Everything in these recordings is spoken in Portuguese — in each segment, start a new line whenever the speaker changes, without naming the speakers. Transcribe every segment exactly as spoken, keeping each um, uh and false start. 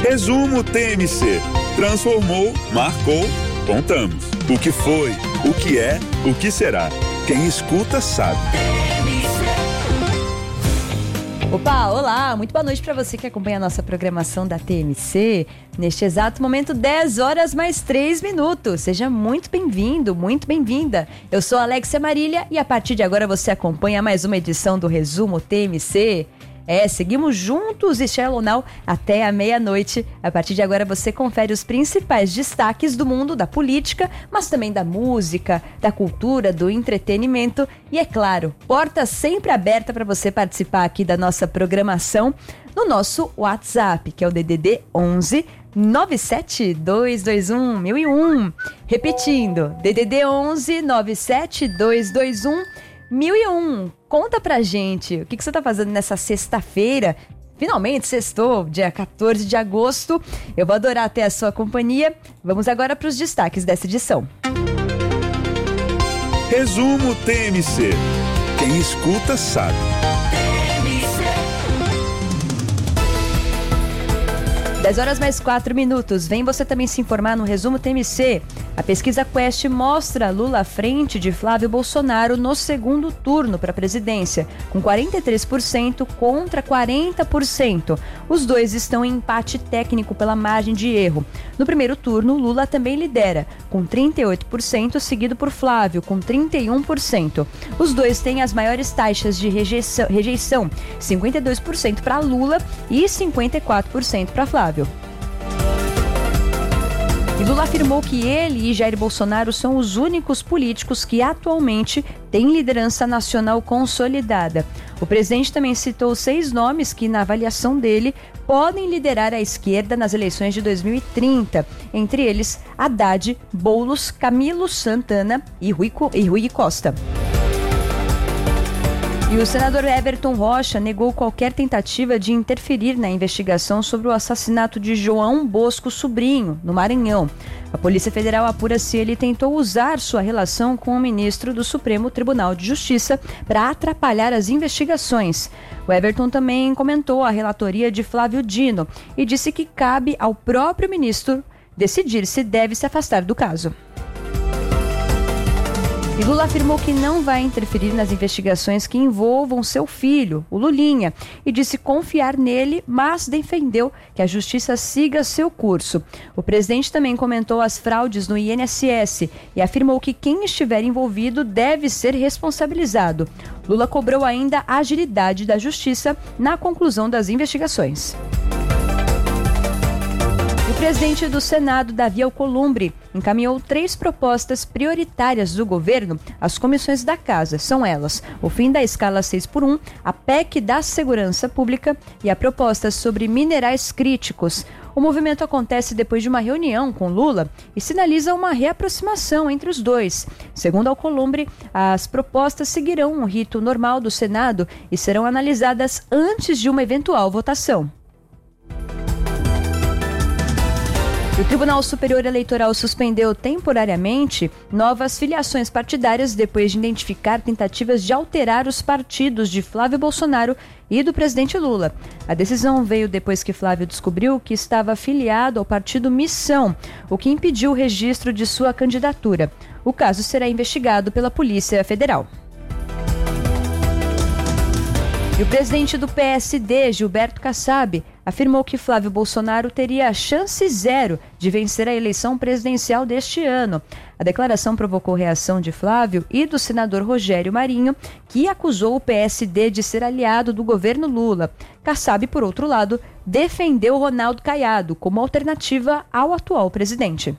Resumo T M C. Transformou, marcou, contamos. O que foi, o que é, o que será. Quem escuta sabe.
Opa, olá, muito boa noite para você que acompanha a nossa programação da T M C. Neste exato momento, dez horas mais três minutos. Seja muito bem-vindo, muito bem-vinda. Eu sou Alexia Marília e a partir de agora você acompanha mais uma edição do Resumo T M C. É, seguimos juntos e Shallow Now até a meia-noite. A partir de agora você confere os principais destaques do mundo da política, mas também da música, da cultura, do entretenimento. E é claro, porta sempre aberta para você participar aqui da nossa programação no nosso WhatsApp, que é o D D D onze nove sete dois dois um mil e um. Repetindo, D D D onze nove sete dois dois um mil e um. Conta pra gente, o que, que você tá fazendo nessa sexta-feira? Finalmente sextou, dia quatorze de agosto. Eu vou adorar ter a sua companhia. Vamos agora para os destaques dessa edição.
Resumo T M C. Quem escuta sabe.
dez horas mais quatro minutos. Vem você também se informar no Resumo T M C. A pesquisa Quest mostra Lula à frente de Flávio Bolsonaro no segundo turno para a presidência, com quarenta e três por cento contra quarenta por cento. Os dois estão em empate técnico pela margem de erro. No primeiro turno, Lula também lidera, com trinta e oito por cento, seguido por Flávio, com trinta e um por cento. Os dois têm as maiores taxas de rejeição, rejeição cinquenta e dois por cento para Lula e cinquenta e quatro por cento para Flávio. E Lula afirmou que ele e Jair Bolsonaro são os únicos políticos que atualmente têm liderança nacional consolidada. O presidente também citou seis nomes que, na avaliação dele, podem liderar a esquerda nas eleições de dois mil e trinta. Entre eles, Haddad, Boulos, Camilo Santana e Rui, e Rui Costa. E o senador Everton Rocha negou qualquer tentativa de interferir na investigação sobre o assassinato de João Bosco Sobrinho, no Maranhão. A Polícia Federal apura se ele tentou usar sua relação com o ministro do Supremo Tribunal de Justiça para atrapalhar as investigações. O Everton também comentou a relatoria de Flávio Dino e disse que cabe ao próprio ministro decidir se deve se afastar do caso. E Lula afirmou que não vai interferir nas investigações que envolvam seu filho, o Lulinha, e disse confiar nele, mas defendeu que a justiça siga seu curso. O presidente também comentou as fraudes no I N S S e afirmou que quem estiver envolvido deve ser responsabilizado. Lula cobrou ainda a agilidade da justiça na conclusão das investigações. O presidente do Senado, Davi Alcolumbre, encaminhou três propostas prioritárias do governo às comissões da Casa. São elas: o fim da escala seis por um, a P E C da Segurança Pública e a proposta sobre minerais críticos. O movimento acontece depois de uma reunião com Lula e sinaliza uma reaproximação entre os dois. Segundo Alcolumbre, as propostas seguirão um rito normal do Senado e serão analisadas antes de uma eventual votação. O Tribunal Superior Eleitoral suspendeu temporariamente novas filiações partidárias depois de identificar tentativas de alterar os partidos de Flávio Bolsonaro e do presidente Lula. A decisão veio depois que Flávio descobriu que estava afiliado ao partido Missão, o que impediu o registro de sua candidatura. O caso será investigado pela Polícia Federal. E o presidente do P S D, Gilberto Kassab, afirmou que Flávio Bolsonaro teria chance zero de vencer a eleição presidencial deste ano. A declaração provocou reação de Flávio e do senador Rogério Marinho, que acusou o P S D de ser aliado do governo Lula. Kassab, por outro lado, defendeu Ronaldo Caiado como alternativa ao atual presidente.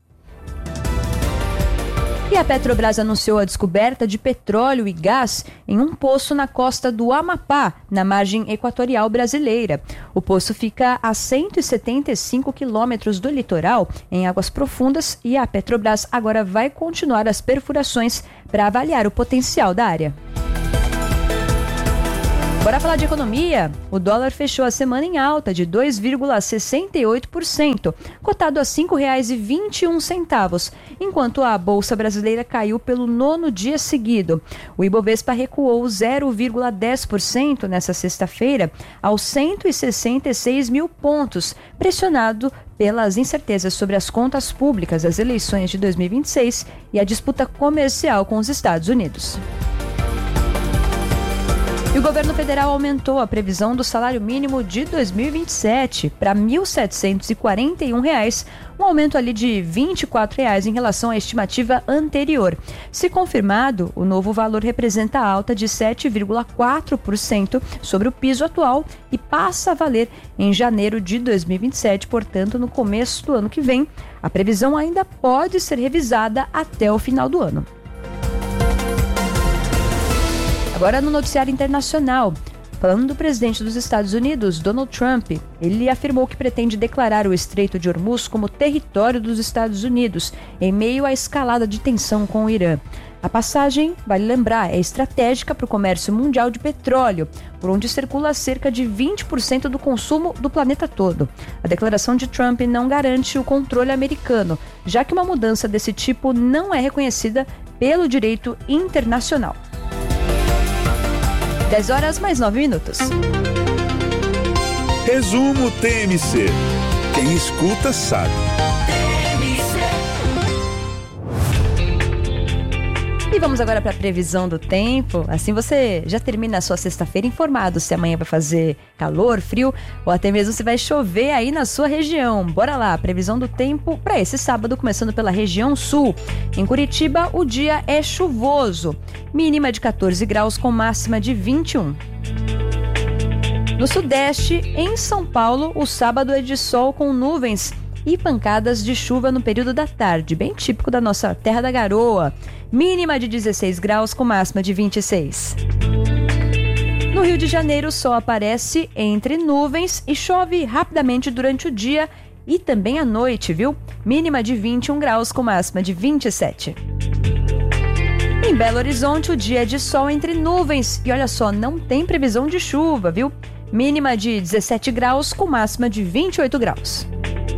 E a Petrobras anunciou a descoberta de petróleo e gás em um poço na costa do Amapá, na margem equatorial brasileira. O poço fica a cento e setenta e cinco quilômetros do litoral, em águas profundas, e a Petrobras agora vai continuar as perfurações para avaliar o potencial da área. Bora falar de economia? O dólar fechou a semana em alta de dois vírgula sessenta e oito por cento, cotado a cinco reais e vinte e um centavos, enquanto a Bolsa Brasileira caiu pelo nono dia seguido. O Ibovespa recuou zero vírgula dez por cento nesta sexta-feira, aos cento e sessenta e seis mil pontos, pressionado pelas incertezas sobre as contas públicas das eleições de dois mil e vinte e seis e a disputa comercial com os Estados Unidos. E o governo federal aumentou a previsão do salário mínimo de dois mil e vinte e sete para mil setecentos e quarenta e um reais, um aumento ali de vinte e quatro reais em relação à estimativa anterior. Se confirmado, o novo valor representa alta de sete vírgula quatro por cento sobre o piso atual e passa a valer em janeiro de dois mil e vinte e sete, portanto, no começo do ano que vem. A previsão ainda pode ser revisada até o final do ano. Agora no noticiário internacional, falando do presidente dos Estados Unidos, Donald Trump, ele afirmou que pretende declarar o Estreito de Hormuz como território dos Estados Unidos, em meio à escalada de tensão com o Irã. A passagem, vale lembrar, é estratégica para o comércio mundial de petróleo, por onde circula cerca de vinte por cento do consumo do planeta todo. A declaração de Trump não garante o controle americano, já que uma mudança desse tipo não é reconhecida pelo direito internacional. dez horas mais nove minutos.
Resumo T M C. Quem escuta sabe.
E vamos agora para a previsão do tempo. Assim você já termina a sua sexta-feira informado se amanhã vai fazer calor, frio ou até mesmo se vai chover aí na sua região. Bora lá, previsão do tempo para esse sábado, começando pela região sul. Em Curitiba, o dia é chuvoso. Mínima de quatorze graus com máxima de vinte e um. No sudeste, em São Paulo, o sábado é de sol com nuvens e pancadas de chuva no período da tarde, bem típico da nossa terra da garoa. Mínima de dezesseis graus com máxima de vinte e seis. No Rio de Janeiro, o sol aparece entre nuvens e chove rapidamente durante o dia e também à noite, viu? Mínima de vinte e um graus com máxima de vinte e sete. Em Belo Horizonte, o dia é de sol entre nuvens e olha só, não tem previsão de chuva, viu? Mínima de dezessete graus com máxima de vinte e oito graus.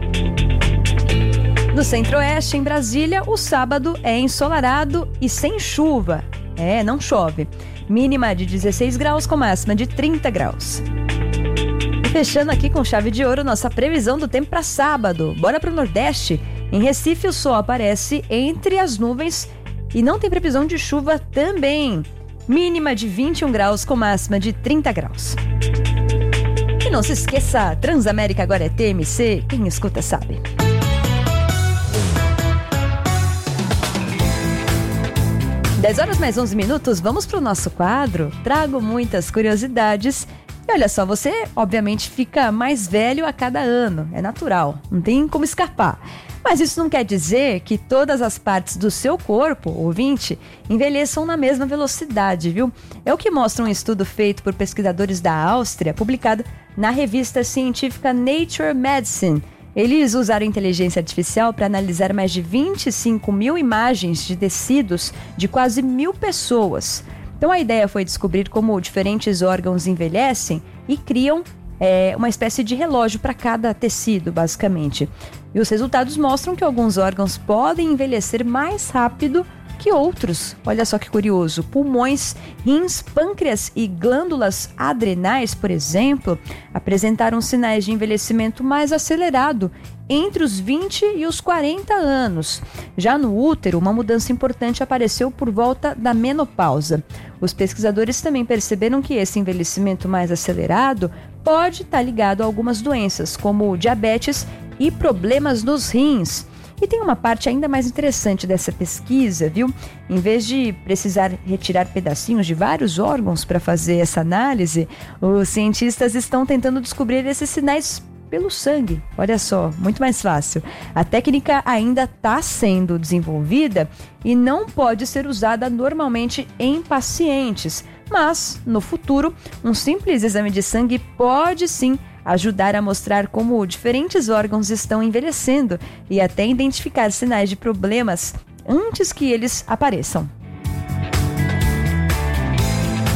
No Centro-Oeste, em Brasília, o sábado é ensolarado e sem chuva. É, não chove. Mínima de dezesseis graus com máxima de trinta graus. E fechando aqui com chave de ouro nossa previsão do tempo para sábado. Bora para o Nordeste. Em Recife, o sol aparece entre as nuvens e não tem previsão de chuva também. Mínima de vinte e um graus com máxima de trinta graus. E não se esqueça, Transamérica agora é T M C, quem escuta sabe. dez horas mais onze minutos, vamos para o nosso quadro. Trago muitas curiosidades. E olha só, você obviamente fica mais velho a cada ano, é natural, não tem como escapar. Mas isso não quer dizer que todas as partes do seu corpo, ouvinte, envelheçam na mesma velocidade, viu? É o que mostra um estudo feito por pesquisadores da Áustria, publicado na revista científica Nature Medicine. Eles usaram inteligência artificial para analisar mais de vinte e cinco mil imagens de tecidos de quase mil pessoas. Então a ideia foi descobrir como diferentes órgãos envelhecem e criam é, uma espécie de relógio para cada tecido, basicamente. E os resultados mostram que alguns órgãos podem envelhecer mais rápido que outros. Olha só que curioso. Pulmões, rins, pâncreas e glândulas adrenais, por exemplo, apresentaram sinais de envelhecimento mais acelerado entre os vinte e os quarenta anos. Já no útero, uma mudança importante apareceu por volta da menopausa. Os pesquisadores também perceberam que esse envelhecimento mais acelerado pode estar ligado a algumas doenças, como diabetes e problemas nos rins. E tem uma parte ainda mais interessante dessa pesquisa, viu? Em vez de precisar retirar pedacinhos de vários órgãos para fazer essa análise, os cientistas estão tentando descobrir esses sinais pelo sangue. Olha só, muito mais fácil. A técnica ainda está sendo desenvolvida e não pode ser usada normalmente em pacientes, mas, no futuro, um simples exame de sangue pode sim ajudar a mostrar como diferentes órgãos estão envelhecendo e até identificar sinais de problemas antes que eles apareçam.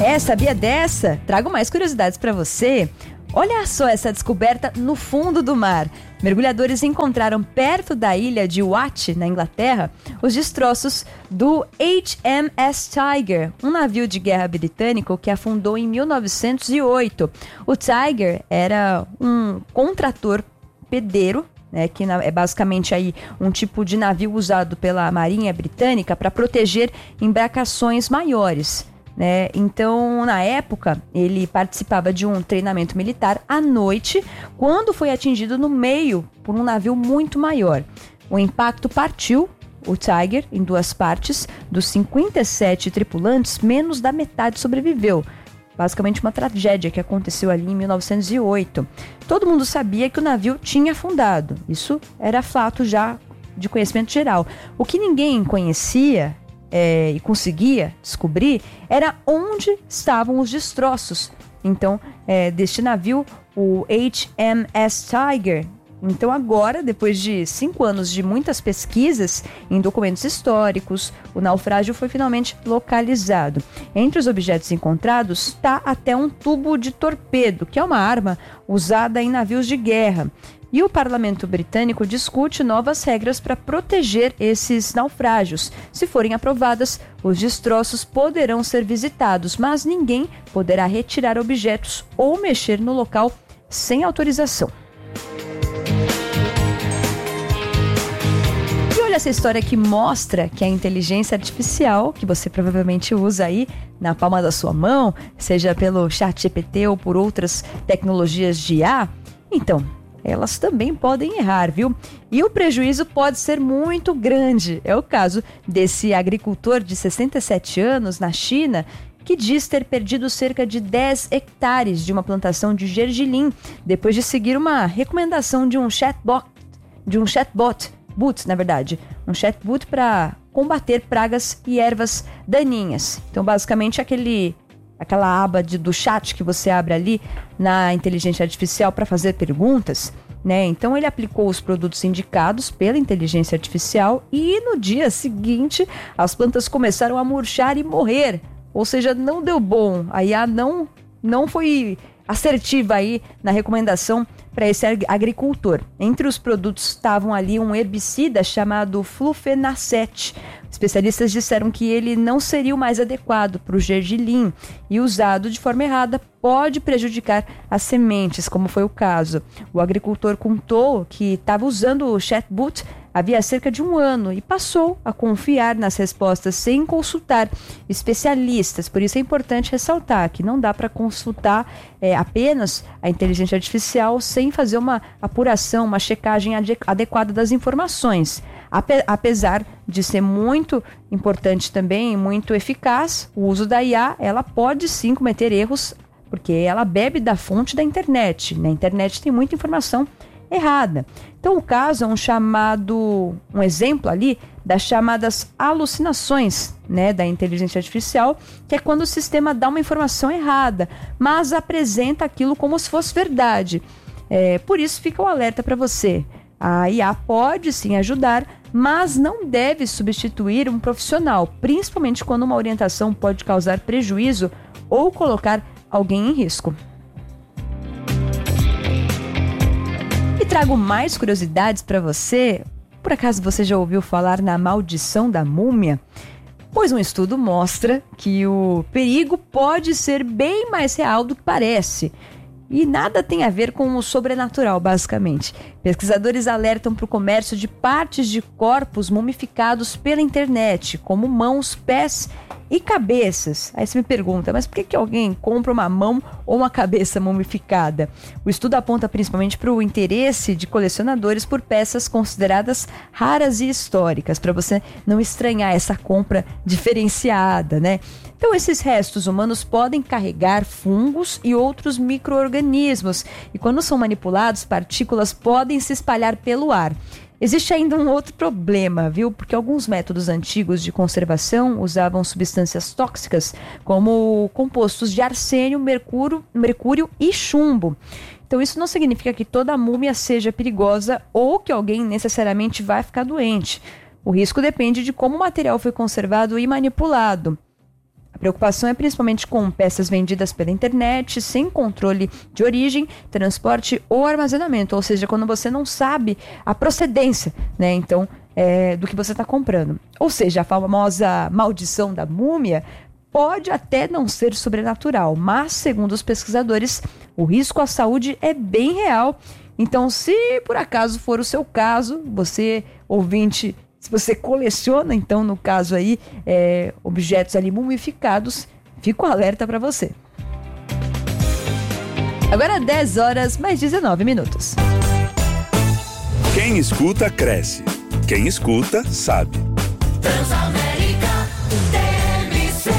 É, sabia dessa? Trago mais curiosidades para você. Olha só essa descoberta no fundo do mar. Mergulhadores encontraram perto da ilha de Watch, na Inglaterra, os destroços do H M S Tiger, um navio de guerra britânico que afundou em mil novecentos e oito. O Tiger era um contrator pedeiro, né, que é basicamente aí um tipo de navio usado pela Marinha Britânica para proteger embarcações maiores. Né? Então, na época, ele participava de um treinamento militar à noite, quando foi atingido no meio por um navio muito maior. O impacto partiu o Tiger em duas partes. Dos cinquenta e sete tripulantes, menos da metade sobreviveu. Basicamente uma tragédia que aconteceu ali em mil novecentos e oito. Todo mundo sabia que o navio tinha afundado. Isso era fato já de conhecimento geral. O que ninguém conhecia É, e conseguia descobrir era onde estavam os destroços. Então, é, deste navio, o H M S Tiger. Então agora, depois de cinco anos de muitas pesquisas em documentos históricos, o naufrágio foi finalmente localizado. Entre os objetos encontrados está até um tubo de torpedo, que é uma arma usada em navios de guerra. E o parlamento britânico discute novas regras para proteger esses naufrágios. Se forem aprovadas, os destroços poderão ser visitados, mas ninguém poderá retirar objetos ou mexer no local sem autorização. E olha essa história que mostra que a inteligência artificial, que você provavelmente usa aí na palma da sua mão, seja pelo ChatGPT ou por outras tecnologias de I A, então elas também podem errar, viu? E o prejuízo pode ser muito grande. É o caso desse agricultor de sessenta e sete anos na China, que diz ter perdido cerca de dez hectares de uma plantação de gergelim, depois de seguir uma recomendação de um chatbot, de um chatbot, boot, na verdade, um chatbot para combater pragas e ervas daninhas. Então, basicamente, aquele aquela aba de, do chat que você abre ali na inteligência artificial para fazer perguntas, né? Então ele aplicou os produtos indicados pela inteligência artificial e no dia seguinte as plantas começaram a murchar e morrer. Ou seja, não deu bom. A I A não, não foi assertiva aí na recomendação para esse agricultor. Entre os produtos estavam ali um herbicida chamado flufenacet. Especialistas disseram que ele não seria o mais adequado para o gergelim e, usado de forma errada, pode prejudicar as sementes, como foi o caso. O agricultor contou que estava usando o chatbot havia cerca de um ano e passou a confiar nas respostas sem consultar especialistas. Por isso é importante ressaltar que não dá para consultar é, apenas a inteligência artificial sem fazer uma apuração, uma checagem adequada das informações. Apesar de ser muito importante também, muito eficaz, o uso da I A, ela pode sim cometer erros, porque ela bebe da fonte da internet. Na internet tem muita informação errada. Então o caso é um chamado, um exemplo ali das chamadas alucinações, né, da inteligência artificial, que é quando o sistema dá uma informação errada, mas apresenta aquilo como se fosse verdade. É, por isso fica o alerta para você. A I A pode sim ajudar, mas não deve substituir um profissional, principalmente quando uma orientação pode causar prejuízo ou colocar alguém em risco. E trago mais curiosidades para você. Por acaso você já ouviu falar na maldição da múmia? Pois um estudo mostra que o perigo pode ser bem mais real do que parece. E nada tem a ver com o sobrenatural, basicamente. Pesquisadores alertam para o comércio de partes de corpos mumificados pela internet, como mãos, pés e cabeças. Aí você me pergunta, mas por que, que alguém compra uma mão ou uma cabeça mumificada? O estudo aponta principalmente para o interesse de colecionadores por peças consideradas raras e históricas, para você não estranhar essa compra diferenciada, né? Então, esses restos humanos podem carregar fungos e outros micro-organismos, e quando são manipulados, partículas podem se espalhar pelo ar. Existe ainda um outro problema, viu? Porque alguns métodos antigos de conservação usavam substâncias tóxicas, como compostos de arsênio, mercúrio, mercúrio e chumbo. Então, isso não significa que toda múmia seja perigosa ou que alguém necessariamente vai ficar doente. O risco depende de como o material foi conservado e manipulado. preocupação é principalmente com peças vendidas pela internet, sem controle de origem, transporte ou armazenamento, ou seja, quando você não sabe a procedência, né? Então, é, do que você está comprando. Ou seja, a famosa maldição da múmia pode até não ser sobrenatural, mas, segundo os pesquisadores, o risco à saúde é bem real. Então, se por acaso for o seu caso, você, ouvinte, se você coleciona, então, no caso aí, é, objetos ali mumificados, fica um alerta para você. Agora dez horas mais dezenove minutos.
Quem escuta, cresce. Quem escuta, sabe.
Transamérica T M C.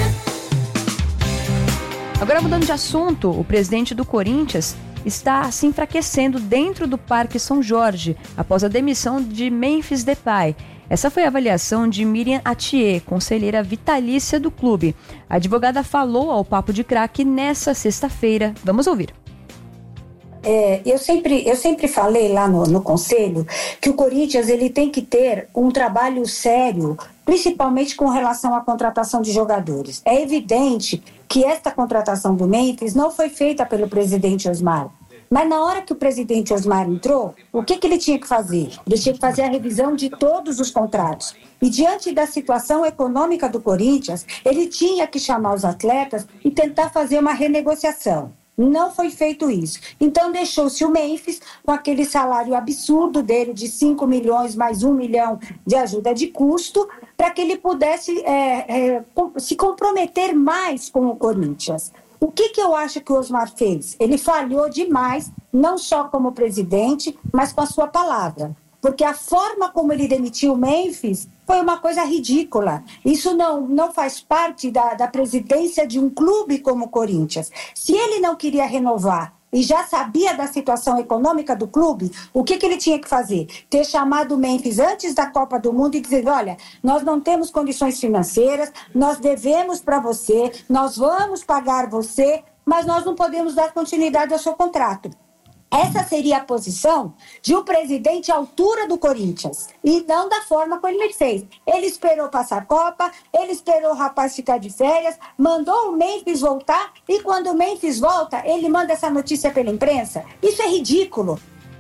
Agora, mudando de assunto, o presidente do Corinthians está se enfraquecendo dentro do Parque São Jorge, após a demissão de Memphis Depay. Essa foi a avaliação de Miriam Atier, conselheira vitalícia do clube. A advogada falou ao Papo de Craque nessa sexta-feira. Vamos ouvir.
É, eu, sempre, eu sempre falei lá no, no Conselho que o Corinthians ele tem que ter um trabalho sério, principalmente com relação à contratação de jogadores. É evidente que esta contratação do Memphis não foi feita pelo presidente Osmar. Mas na hora que o presidente Osmar entrou, o que, que ele tinha que fazer? Ele tinha que fazer a revisão de todos os contratos. E diante da situação econômica do Corinthians, ele tinha que chamar os atletas e tentar fazer uma renegociação. Não foi feito isso. Então deixou-se o Memphis com aquele salário absurdo dele de cinco milhões mais um milhão de ajuda de custo para que ele pudesse é, é, se comprometer mais com o Corinthians. O que, que eu acho que o Osmar fez? Ele falhou demais, não só como presidente, mas com a sua palavra. Porque a forma como ele demitiu o Memphis foi uma coisa ridícula. Isso não, não faz parte da, da presidência de um clube como o Corinthians. Se ele não queria renovar e já sabia da situação econômica do clube, o que, que ele tinha que fazer? Ter chamado o Memphis antes da Copa do Mundo e dizer, olha, nós não temos condições financeiras, nós devemos para você, nós vamos pagar você, mas nós não podemos dar continuidade ao seu contrato. Essa seria a posição de um presidente à altura do Corinthians, e não da forma como ele fez. Ele esperou passar a Copa, ele esperou o rapaz ficar de férias, mandou o Memphis voltar, e quando o Memphis volta, ele manda essa notícia pela imprensa. Isso é ridículo.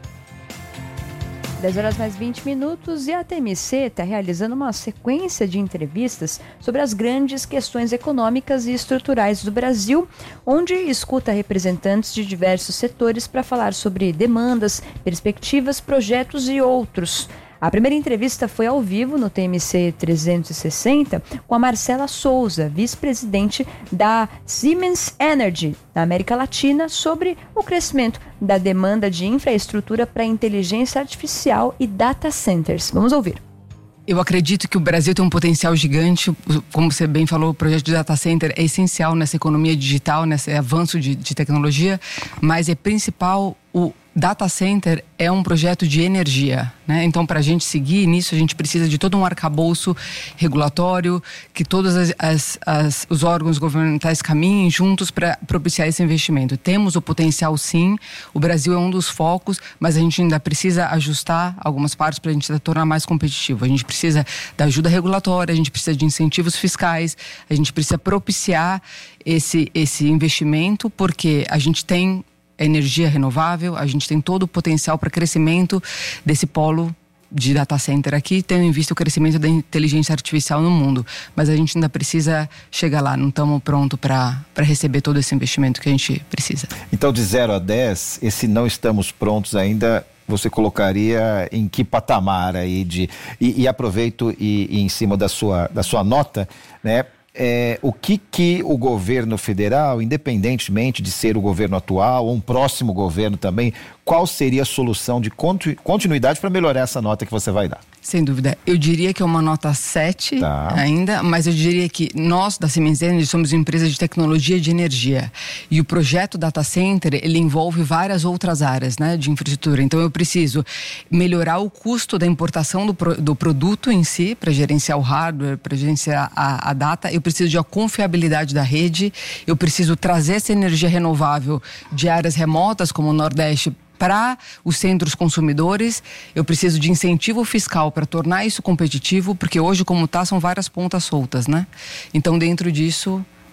dez horas mais vinte minutos e a T M C está realizando uma sequência de entrevistas sobre as grandes questões econômicas e estruturais do Brasil, onde escuta representantes de diversos setores para falar sobre demandas, perspectivas, projetos e outros. A primeira entrevista foi ao vivo no T M C trezentos e sessenta com a Marcela Souza, vice-presidente da Siemens Energy, na América Latina, sobre o crescimento da demanda de infraestrutura para inteligência artificial e data centers. Vamos ouvir.
Eu acredito que o Brasil tem um potencial gigante, como você bem falou, o projeto de data center é essencial nessa economia digital, nesse avanço de, de tecnologia, mas é principal o data center é um projeto de energia, né? Então, para a gente seguir nisso, a gente precisa de todo um arcabouço regulatório, que todos as, as, as, os órgãos governamentais caminhem juntos para propiciar esse investimento. Temos o potencial, sim, o Brasil é um dos focos, mas a gente ainda precisa ajustar algumas partes para a gente se tornar mais competitivo. A gente precisa da ajuda regulatória, a gente precisa de incentivos fiscais, a gente precisa propiciar esse, esse investimento, porque a gente tem energia renovável, a gente tem todo o potencial para crescimento desse polo de data center aqui, tendo em vista o crescimento da inteligência artificial no mundo. Mas a gente ainda precisa chegar lá, não estamos prontos para receber todo esse investimento que a gente precisa.
Então, de zero a dez, esse não estamos prontos ainda, você colocaria em que patamar aí de... E, e aproveito e, e em cima da sua, da sua nota, né? É, o que que o governo federal, independentemente de ser o governo atual ou um próximo governo também, qual seria a solução de continuidade para melhorar essa nota que você vai dar?
Sem dúvida. Eu diria que é uma nota sete tá. ainda, mas eu diria que nós, da Siemens Energy, somos uma empresa de tecnologia de energia. E o projeto Data Center, ele envolve várias outras áreas, né, de infraestrutura. Então, eu preciso melhorar o custo da importação do, pro, do produto em si, para gerenciar o hardware, para gerenciar a, a data. Eu preciso de a confiabilidade da rede. Eu preciso trazer essa energia renovável de áreas remotas, como o Nordeste, para os centros consumidores. Eu preciso de incentivo fiscal para tornar isso competitivo, porque hoje, como está, são várias pontas soltas, né? Então, dentro disso,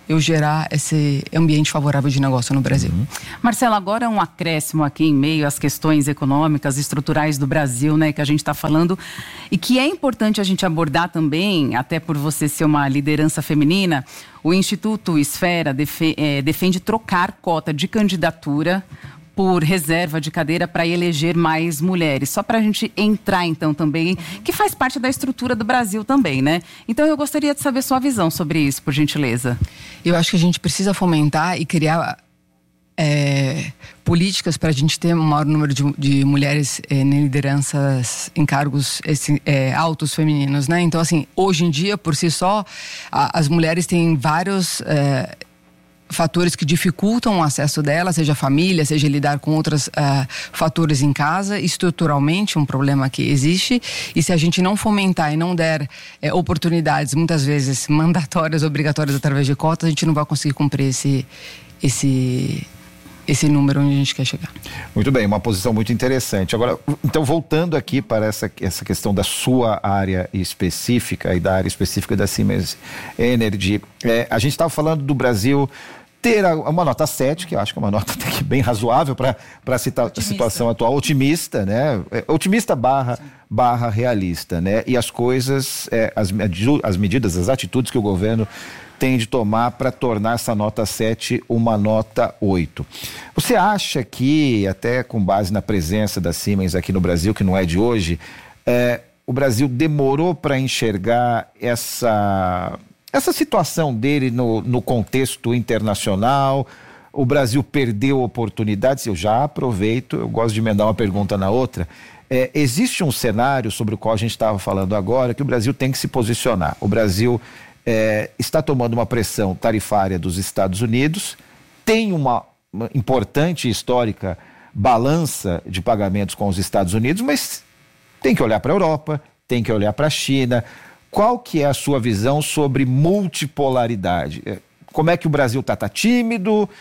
eu gerar esse ambiente favorável de negócio no Brasil. Uhum.
Marcela, agora um acréscimo aqui em meio às questões econômicas, estruturais do Brasil, né, que a gente está falando, e que é importante a gente abordar também, até por você ser uma liderança feminina. O Instituto Esfera defe, é, defende trocar cota de candidatura por reserva de cadeira para eleger mais mulheres. Só para a gente entrar, então, também, que faz parte da estrutura do Brasil também, né? Então, eu gostaria de saber sua visão sobre isso, por gentileza.
Eu acho que a gente precisa fomentar e criar é, políticas para a gente ter um maior número de, de mulheres é, em lideranças, em cargos esse, é, altos femininos, né? Então, assim, hoje em dia, por si só, a, as mulheres têm vários... É, fatores que dificultam o acesso dela, seja família, seja lidar com outros uh, fatores em casa, estruturalmente um problema que existe, e se a gente não fomentar e não der eh, oportunidades, muitas vezes mandatórias, obrigatórias através de cotas, a gente não vai conseguir cumprir esse, esse, esse número onde a gente quer chegar.
Muito bem, uma posição muito interessante. Agora, então, voltando aqui para essa, essa questão da sua área específica e da área específica da Siemens Energy, é, a gente estava falando do Brasil ter uma nota sete, que eu acho que é uma nota até que bem razoável para a situação atual, otimista, né? Otimista barra, barra realista, né? E as coisas, é, as, as medidas, as atitudes que o governo tem de tomar para tornar essa nota sete uma nota oito. Você acha que, até com base na presença da Siemens aqui no Brasil, que não é de hoje, é, o Brasil demorou para enxergar essa... Essa situação dele no, no contexto internacional? O Brasil perdeu oportunidades? Eu já aproveito, eu gosto de emendar uma pergunta na outra. É, existe um cenário sobre o qual a gente estava falando agora que o Brasil tem que se posicionar. O Brasil é, está tomando uma pressão tarifária dos Estados Unidos, tem uma, uma importante e histórica balança de pagamentos com os Estados Unidos, mas tem que olhar para a Europa, tem que olhar para a China. Qual que é a sua visão sobre multipolaridade? Como é que o Brasil está? Está tímido?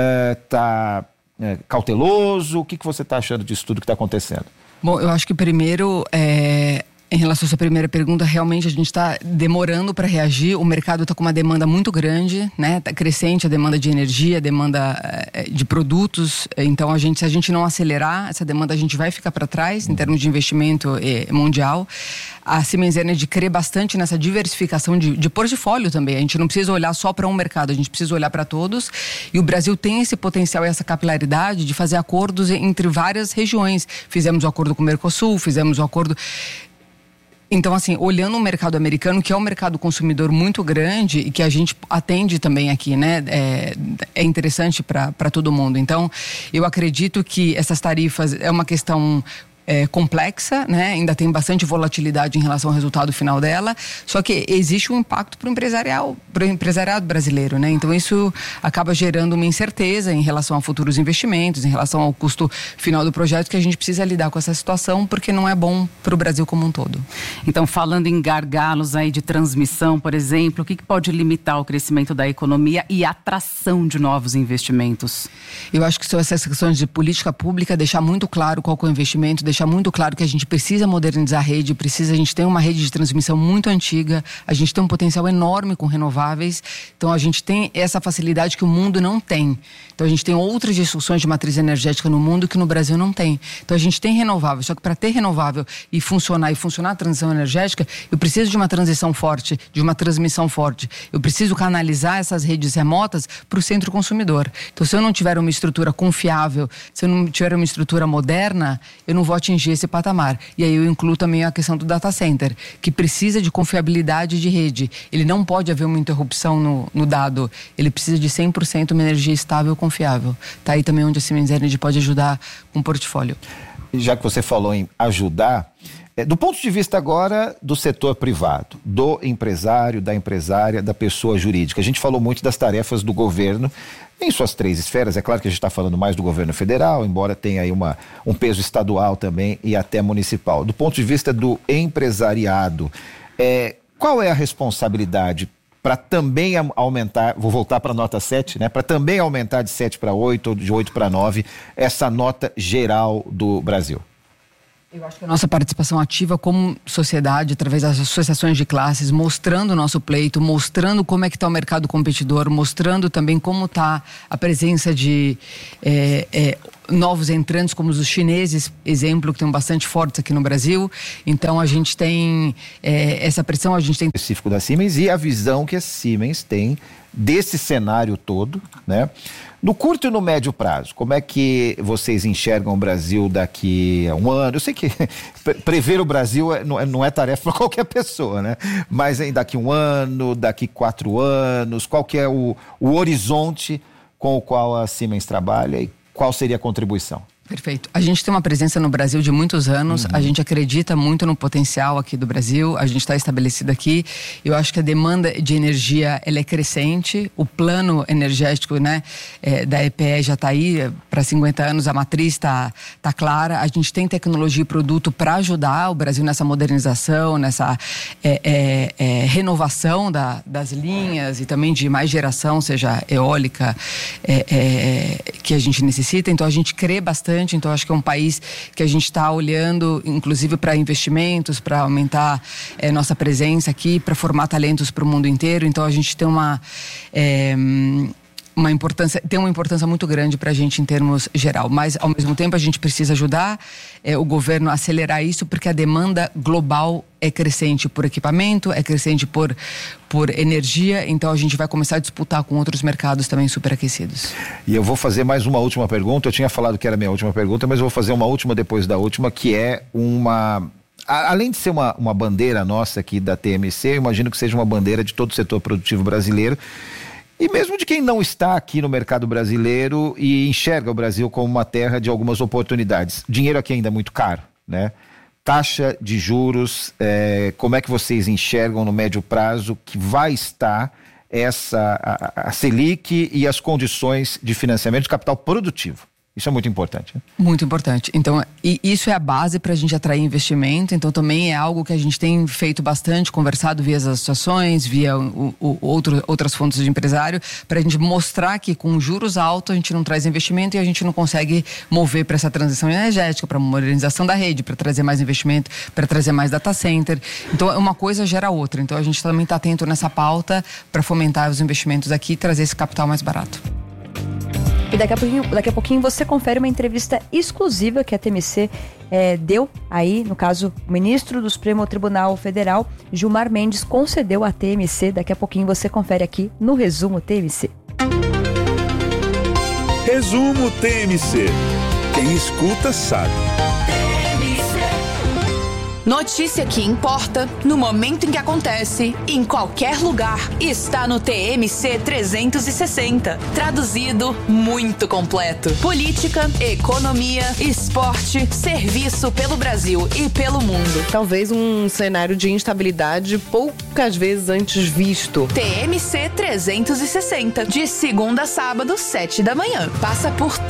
Está é, é, cauteloso? O que, que você está achando disso tudo que está acontecendo?
Bom, eu acho que primeiro, é, em relação à sua primeira pergunta, realmente a gente está demorando para reagir. O mercado está com uma demanda muito grande, né? Está crescente a demanda de energia, a demanda é, de produtos. Então, a gente, se a gente não acelerar essa demanda, a gente vai ficar para trás em termos de investimento é, mundial. A Siemens Energy crê bastante nessa diversificação de, de portfólio também. A gente não precisa olhar só para um mercado, a gente precisa olhar para todos. E o Brasil tem esse potencial e essa capilaridade de fazer acordos entre várias regiões. Fizemos o acordo com o Mercosul, fizemos o acordo... Então, assim, olhando o mercado americano, que é um mercado consumidor muito grande e que a gente atende também aqui, né? É, é interessante para todo mundo. Então, eu acredito que essas tarifas é uma questão... É, complexa, né? Ainda tem bastante volatilidade em relação ao resultado final dela, só que existe um impacto para o empresarial, para o empresariado brasileiro, né? Então isso acaba gerando uma incerteza em relação a futuros investimentos, em relação ao custo final do projeto, que a gente precisa lidar com essa situação, porque não é bom para o Brasil como um todo.
Então, falando em gargalos aí de transmissão, por exemplo, o que, que pode limitar o crescimento da economia e a atração de novos investimentos?
Eu acho que são essas questões de política pública, deixar muito claro qual é o investimento, deixar muito claro que a gente precisa modernizar a rede, precisa, a gente tem uma rede de transmissão muito antiga, a gente tem um potencial enorme com renováveis, então a gente tem essa facilidade que o mundo não tem. Então a gente tem outras discussões de matriz energética no mundo que no Brasil não tem. Então a gente tem renovável, só que para ter renovável e funcionar, e funcionar a transição energética, eu preciso de uma transição forte, de uma transmissão forte. Eu preciso canalizar essas redes remotas para o centro consumidor. Então se eu não tiver uma estrutura confiável, se eu não tiver uma estrutura moderna, eu não vou atingir esse patamar. E aí eu incluo também a questão do data center, que precisa de confiabilidade de rede. Ele não pode haver uma interrupção no, no dado. Ele precisa de cem por cento uma energia estável e confiável. Tá aí também onde a Siemens Energy pode ajudar com o portfólio.
Já que você falou em ajudar, é, do ponto de vista agora do setor privado, do empresário, da empresária, da pessoa jurídica, a gente falou muito das tarefas do governo em suas três esferas. É claro que a gente está falando mais do governo federal, embora tenha aí uma, um peso estadual também e até municipal. Do ponto de vista do empresariado, é, qual é a responsabilidade para também aumentar, vou voltar para a nota sete, né? Para também aumentar de sete para oito ou de oito para nove essa nota geral do Brasil?
Eu acho que a nossa participação ativa como sociedade, através das associações de classes, mostrando o nosso pleito, mostrando como é que está o mercado competidor, mostrando também como está a presença de é, é, novos entrantes, como os chineses, exemplo, que tem bastante fortes aqui no Brasil. Então a gente tem é, essa pressão, a gente tem...
específico da Siemens e a visão que a Siemens tem desse cenário todo, né? No curto e no médio prazo, como é que vocês enxergam o Brasil daqui a um ano? Eu sei que prever o Brasil não é, não é tarefa para qualquer pessoa, né? Mas daqui a um ano, daqui quatro anos, qual que é o, o horizonte com o qual a Siemens trabalha e qual seria a contribuição?
Perfeito. A gente tem uma presença no Brasil de muitos anos, uhum. A gente acredita muito no potencial aqui do Brasil, a gente está estabelecido aqui. Eu acho que a demanda de energia ela é crescente, o plano energético, né, é, da E P E já está aí para cinquenta anos, a matriz está tá clara, a gente tem tecnologia e produto para ajudar o Brasil nessa modernização, nessa é, é, é, renovação da, das linhas e também de mais geração, seja eólica, é, é, que a gente necessita. Então a gente crê bastante. Então acho que é um país que a gente está olhando inclusive para investimentos, para aumentar é, nossa presença aqui, para formar talentos para o mundo inteiro. Então a gente tem uma é, uma importância, tem uma importância muito grande para a gente em termos geral, mas ao mesmo tempo a gente precisa ajudar é, o governo a acelerar isso, porque a demanda global é crescente por equipamento, é crescente por, por energia, então a gente vai começar a disputar com outros mercados também superaquecidos.
E eu vou fazer mais uma última pergunta, eu tinha falado que era a minha última pergunta, mas eu vou fazer uma última depois da última, que é uma... Além de ser uma, uma bandeira nossa aqui da T M C, eu imagino que seja uma bandeira de todo o setor produtivo brasileiro, e mesmo de quem não está aqui no mercado brasileiro e enxerga o Brasil como uma terra de algumas oportunidades. Dinheiro aqui ainda é muito caro, né? Taxa de juros, é, como é que vocês enxergam no médio prazo que vai estar essa, a, a Selic e as condições de financiamento de capital produtivo? Isso é muito importante, né? Muito importante. Então, e isso é a base para a gente atrair investimento. Então, também é algo que a gente tem feito bastante, conversado via as associações, via o, o, outro, outras fontes de empresário, para a gente mostrar que com juros altos a gente não traz investimento e a gente não consegue mover para essa transição energética, para a modernização da rede, para trazer mais investimento, para trazer mais data center. Então, uma coisa gera outra. Então, a gente também está atento nessa pauta para fomentar os investimentos aqui e trazer esse capital mais barato.
E daqui a pouquinho, daqui a pouquinho você confere uma entrevista exclusiva que a T M C é, deu aí, no caso, o ministro do Supremo Tribunal Federal, Gilmar Mendes, concedeu à T M C. Daqui a pouquinho você confere aqui no Resumo T M C.
Resumo T M C. Quem escuta sabe.
Notícia que importa, no momento em que acontece, em qualquer lugar, está no T M C trezentos e sessenta. Traduzido, muito completo. Política, economia, esporte, serviço pelo Brasil e pelo mundo.
Talvez um cenário de instabilidade poucas vezes antes visto.
T M C trezentos e sessenta, de segunda a sábado, sete da manhã. Passa por